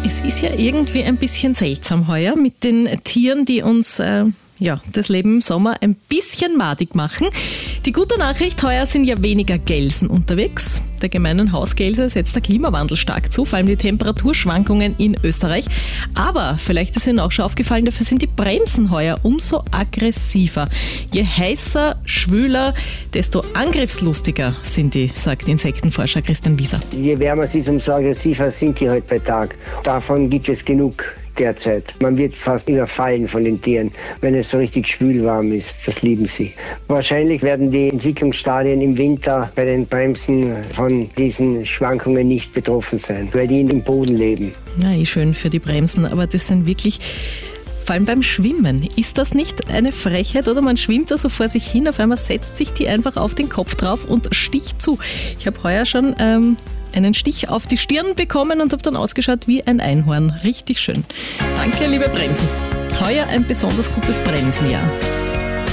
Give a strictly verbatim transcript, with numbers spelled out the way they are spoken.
Es ist ja irgendwie ein bisschen seltsam heuer mit den Tieren, die uns äh, ja, das Leben im Sommer ein bisschen madig machen. Die gute Nachricht, heuer sind ja weniger Gelsen unterwegs. Der gemeinen Hausgelse setzt der Klimawandel stark zu, vor allem die Temperaturschwankungen in Österreich. Aber vielleicht ist Ihnen auch schon aufgefallen, dafür sind die Bremsen heuer umso aggressiver. Je heißer, schwüler, desto angriffslustiger sind die, sagt Insektenforscher Christian Wieser. Je wärmer es ist, umso aggressiver sind die heute bei Tag. Davon gibt es genug derzeit. Man wird fast überfallen von den Tieren, wenn es so richtig schwülwarm ist. Das lieben sie. Wahrscheinlich werden die Entwicklungsstadien im Winter bei den Bremsen von diesen Schwankungen nicht betroffen sein, weil die im Boden leben. Na, eh schön für die Bremsen, aber das sind wirklich... Vor allem beim Schwimmen. Ist das nicht eine Frechheit? Oder man schwimmt da so vor sich hin, auf einmal setzt sich die einfach auf den Kopf drauf und sticht zu. Ich habe heuer schon ähm, einen Stich auf die Stirn bekommen und habe dann ausgeschaut wie ein Einhorn. Richtig schön. Danke, liebe Bremsen. Heuer ein besonders gutes Bremsenjahr.